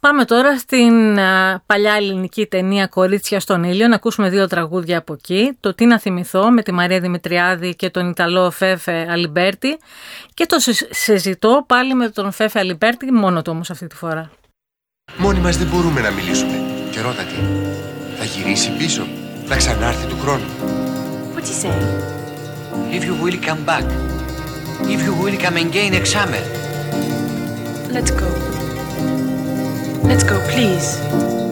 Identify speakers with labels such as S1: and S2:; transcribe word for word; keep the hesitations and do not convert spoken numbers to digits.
S1: Πάμε τώρα στην α, παλιά ελληνική ταινία «Κορίτσια στον ήλιο», να ακούσουμε δύο τραγούδια από εκεί. Το «Τι να θυμηθώ» με τη Μαρία Δημητριάδη και τον Ιταλό Φέφε Αλιμπέρτη, και το «Σε ζητώ» πάλι με τον Φέφε Αλιμπέρτη, μόνο του όμως αυτή τη φορά.
S2: Μόνοι μας δεν μπορούμε να μιλήσουμε. Και ρώτα τι, θα γυρίσει πίσω, θα ξανάρθει του χρόνου.
S3: What do you say? If you will come back, if you will come again next summer.
S4: Let's go. Let's go, please.